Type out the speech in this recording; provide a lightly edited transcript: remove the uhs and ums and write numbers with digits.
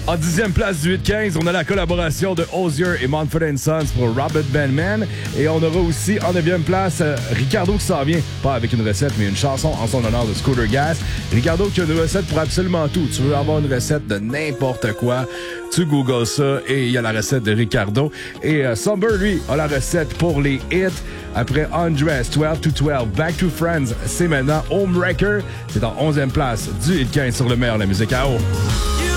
En 10e place du 8-15, on a la collaboration de Hozier et Mumford & Sons pour Robert Bandman. Et on aura aussi en 9e place Ricardo qui s'en vient, pas avec une recette, mais une chanson en son honneur de Scooter Gas. Ricardo qui a une recette pour absolument tout. Tu veux avoir une recette de n'importe quoi, tu googles ça et il y a la recette de Ricardo. Et Somber, lui, a la recette pour les hits. Après Undress, 12 to 12, Back to Friends, c'est maintenant Homewrecker. C'est en 11e place du 8-15 sur le meilleur de la musique à eau.